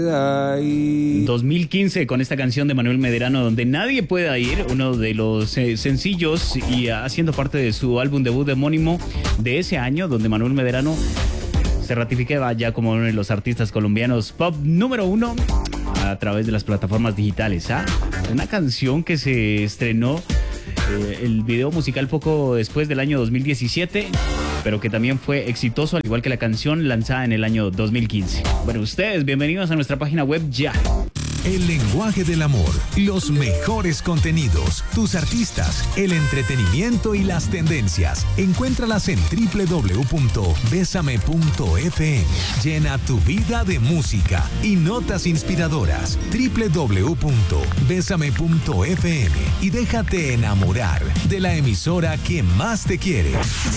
2015 con esta canción de Manuel Medrano, Donde Nadie Pueda Ir, uno de los sencillos y haciendo parte de su álbum debut homónimo de ese año, donde Manuel Medrano se ratificaba ya como uno de los artistas colombianos pop número 1 a través de las plataformas digitales. Una canción que se estrenó el video musical poco después del año 2017, pero que también fue exitoso, al igual que la canción lanzada en el año 2015. Bueno, ustedes, bienvenidos a nuestra página web ya. El lenguaje del amor, los mejores contenidos, tus artistas, el entretenimiento y las tendencias. Encuéntralas en www.besame.fm. Llena tu vida de música y notas inspiradoras. www.besame.fm y déjate enamorar de la emisora que más te quiere.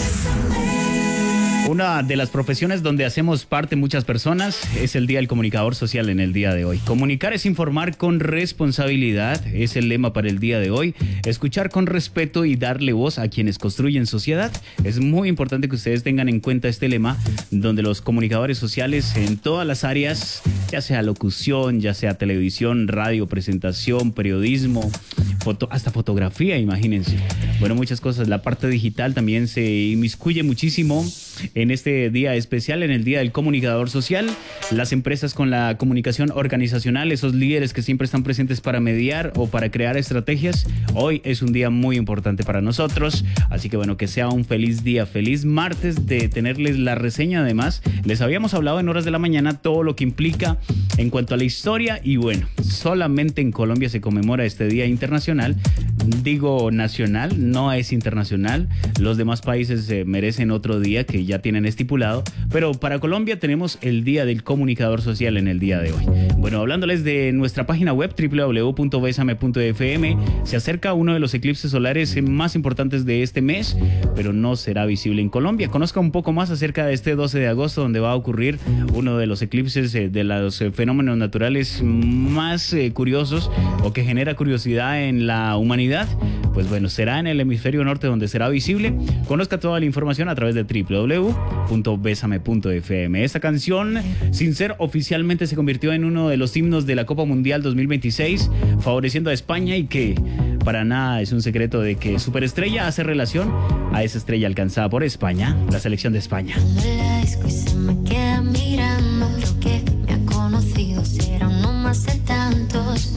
Una de las profesiones donde hacemos parte muchas personas es el Día del Comunicador Social en el día de hoy. Comunicar es informar con responsabilidad, es el lema para el día de hoy. Escuchar con respeto y darle voz a quienes construyen sociedad. Es muy importante que ustedes tengan en cuenta este lema, donde los comunicadores sociales en todas las áreas, ya sea locución, ya sea televisión, radio, presentación, periodismo, hasta fotografía, imagínense. Bueno, muchas cosas. La parte digital también se inmiscuye muchísimo en este día especial, en el Día del Comunicador Social. Las empresas con la comunicación organizacional, esos líderes que siempre están presentes para mediar o para crear estrategias, hoy es un día muy importante para nosotros. Así que bueno, que sea un feliz día, feliz martes de tenerles la reseña. Además, les habíamos hablado en horas de la mañana todo lo que implica en cuanto a la historia y bueno, solamente en Colombia se conmemora este día internacional. Digo nacional, no es internacional. Los demás países merecen otro día que ya tienen estipulado, pero para Colombia tenemos el Día del Comunicador Social en el día de hoy. Bueno, hablándoles de nuestra página web www.besame.fm, se acerca uno de los eclipses solares más importantes de este mes, pero no será visible en Colombia. Conozca un poco más acerca de este 12 de agosto, donde va a ocurrir uno de los eclipses de los fenómenos naturales más curiosos o que genera curiosidad en la humanidad. Pues bueno, será en el hemisferio norte donde será visible. Conozca toda la información a través de www.besame.fm. Esta canción, sin ser oficialmente, se convirtió en uno de los himnos de la Copa Mundial 2026, favoreciendo a España, y que para nada es un secreto de que Superestrella hace relación a esa estrella alcanzada por España, la selección de España. Se me queda mirando, creo que me ha conocido, será uno más de tantos.